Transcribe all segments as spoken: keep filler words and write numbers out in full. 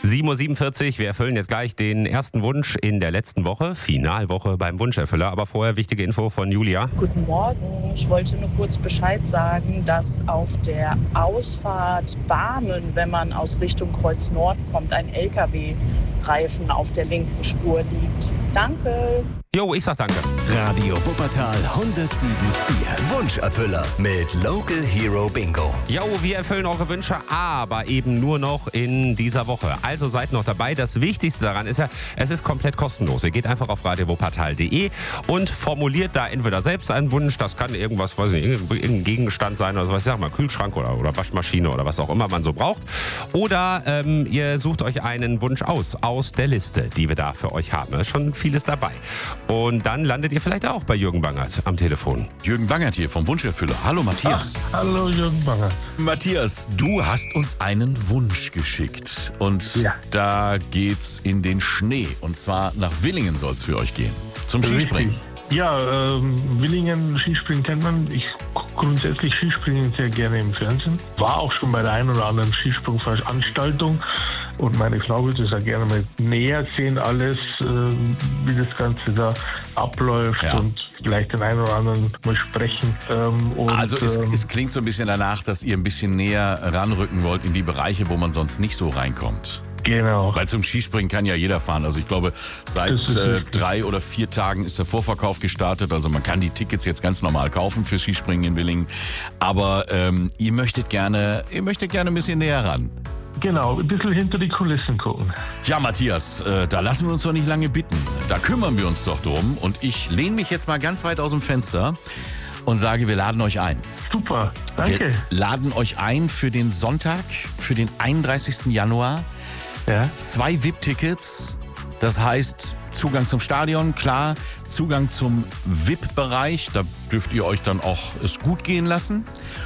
sieben Uhr siebenundvierzig, wir erfüllen jetzt gleich den ersten Wunsch in der letzten Woche, Finalwoche beim Wunscherfüller. Aber vorher wichtige Info von Julia. Guten Morgen, ich wollte nur kurz Bescheid sagen, dass auf der Ausfahrt Barmen, wenn man aus Richtung Kreuz Nord kommt, ein L K W-Reifen auf der linken Spur liegt. Danke. Jo, ich sag danke. Radio Wuppertal hundertsieben Komma vier. Wunscherfüller mit Local Hero Bingo. Jo, wir erfüllen eure Wünsche, aber eben nur noch in dieser Woche. Also seid noch dabei. Das Wichtigste daran ist ja, es ist komplett kostenlos. Ihr geht einfach auf radio wuppertal punkt de und formuliert da entweder selbst einen Wunsch, das kann irgendwas, weiß nicht, irgendein Gegenstand sein oder so, was ich sag mal, Kühlschrank oder, oder Waschmaschine oder was auch immer man so braucht. Oder ähm, ihr sucht euch einen Wunsch aus, aus der Liste, die wir da für euch haben. Da ist schon vieles dabei. Und dann landet ihr vielleicht auch bei Jürgen Bangert am Telefon. Jürgen Bangert hier vom Wunscherfüller. Hallo Matthias. Ach, hallo Jürgen Bangert. Matthias, du hast uns einen Wunsch geschickt. Und ja. da geht's in den Schnee. Und zwar nach Willingen soll es für euch gehen. Zum Skispringen. Richtig. Ja, ähm, Willingen, Skispringen kennt man. Ich gucke grundsätzlich Skispringen sehr gerne im Fernsehen. War auch schon bei der einen oder anderen Skisprungveranstaltung. Und meine Frau würde es ja gerne mal näher sehen, alles, äh, wie das Ganze da abläuft ja. und vielleicht den einen oder anderen mal sprechen. Ähm, und, also es, ähm, es klingt so ein bisschen danach, dass ihr ein bisschen näher ranrücken wollt in die Bereiche, wo man sonst nicht so reinkommt. Genau. Weil zum Skispringen kann ja jeder fahren. Also ich glaube, seit äh, drei oder vier Tagen ist der Vorverkauf gestartet. Also man kann die Tickets jetzt ganz normal kaufen für Skispringen in Willingen. Aber ähm, ihr möchtet gerne, ihr möchtet gerne ein bisschen näher ran. Genau, ein bisschen hinter die Kulissen gucken. Ja, Matthias, äh, da lassen wir uns doch nicht lange bitten. Da kümmern wir uns doch drum. Und ich lehne mich jetzt mal ganz weit aus dem Fenster und sage, wir laden euch ein. Super, danke. Wir laden euch ein für den Sonntag, für den einunddreißigsten Januar. Ja. Zwei V I P-Tickets, das heißt Zugang zum Stadion, klar, Zugang zum V I P-Bereich, da dürft ihr euch dann auch es gut gehen lassen.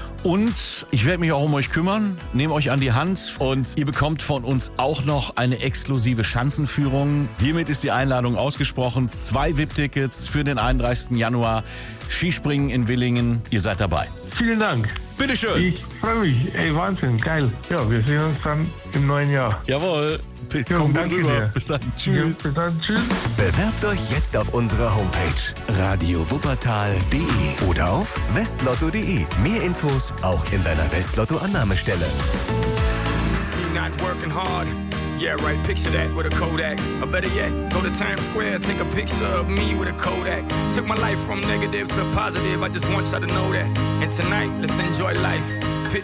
Und ich werde mich auch um euch kümmern, nehme euch an die Hand und ihr bekommt von uns auch noch eine exklusive Schanzenführung. Hiermit ist die Einladung ausgesprochen. Zwei V I P-Tickets für den einunddreißigsten Januar. Skispringen in Willingen. Ihr seid dabei. Vielen Dank. Bitteschön. Ich freue mich. Ey, Wahnsinn, geil. Ja, wir sehen uns dann im neuen Jahr. Jawohl. Ja, Komm danke rüber. dir. Bis dann. Tschüss. Ja, bis dann. Tschüss. Bewerbt euch jetzt auf unserer Homepage radio wuppertal punkt de oder auf westlotto punkt de. Mehr Infos auch in deiner Westlotto-Annahmestelle. You're not working hard. Yeah, right, picture that with a Kodak. Or better yet, go to Times Square, take a picture of me with a Kodak. Took my life from negative to positive, I just want y'all to know that. And tonight, let's enjoy life.